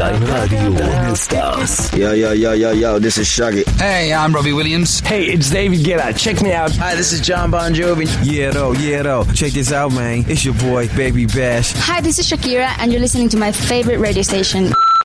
Online Radio All-Stars. Yo, this is Shaggy. Hey, I'm Robbie Williams. Hey, it's David Guetta. Check me out. Hi, this is John Bon Jovi. Yeah, though. Check this out, man. It's your boy, Baby Bash. Hi, this is Shakira, and you're listening to my favorite radio station.